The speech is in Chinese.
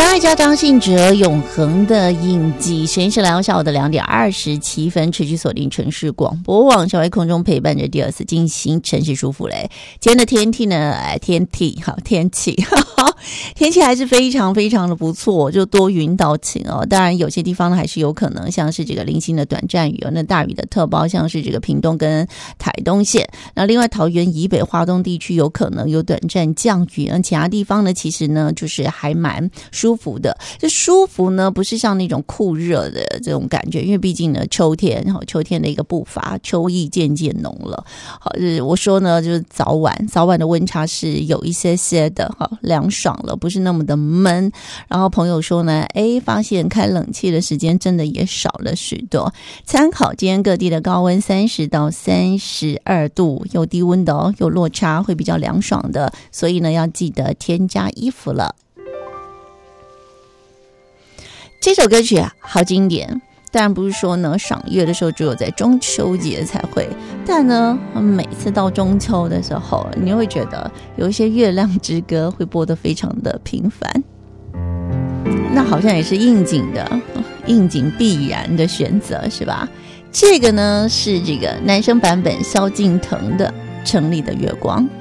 爱家张信哲永恒的印记，时间是来到下午的2点27分，持续锁定城市广播网，小微空中陪伴着第二次进行城市舒服嘞。今天的天气呢，天气还是非常非常的不错，就多云到晴哦。当然有些地方呢还是有可能像是这个零星的短暂雨哦，那大雨的特报像是这个屏东跟台东县，那另外桃园以北花东地区有可能有短暂降雨，其他地方呢其实呢就是还蛮舒服的。这舒服呢不是像那种酷热的这种感觉，因为毕竟呢秋天的一个步伐，秋意渐渐浓了。好，我说呢就是早晚的温差是有一些的凉爽了，不是那么的闷。然后朋友说呢，发现开冷气的时间真的也少了许多。参考今天各地的高温30到32度，有低温的哦，有落差，会比较凉爽的，所以呢要记得添加衣服了。这首歌曲啊好经典，当然不是说呢赏月的时候只有在中秋节才会，但呢每次到中秋的时候，你会觉得有一些月亮之歌会播得非常的频繁，那好像也是应景必然的选择，是吧？这个呢是这个男生版本萧敬腾的《城里的月光》。